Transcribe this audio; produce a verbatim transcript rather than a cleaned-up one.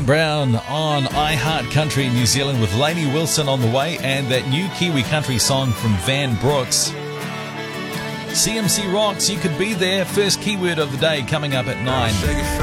Tim Brown on iHeart Country New Zealand with Lainey Wilson on the way, and that new Kiwi country song from Van Brooks. C M C Rocks, you could be there. First keyword of the day coming up at nine.